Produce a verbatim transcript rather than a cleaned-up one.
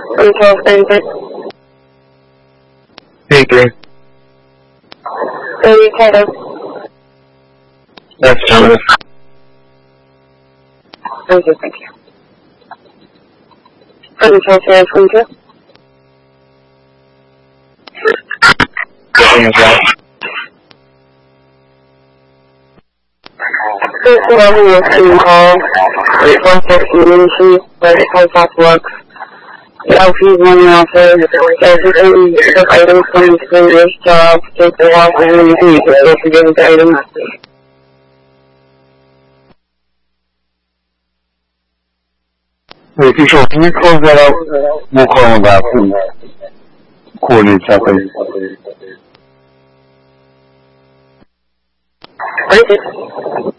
Control center. Hey, three. thirty Tato. That's Thomas. Thank you, thank you. Control center, twenty-two. Getting as well. First of all, we will see call. eight one six Unity, where it comes off works. The L P one also, everything, the items coming through this job, take the walk, and anything you can go to get the item. Wait, Control, can you close that out? We'll call him back and coordinate something. Thank you.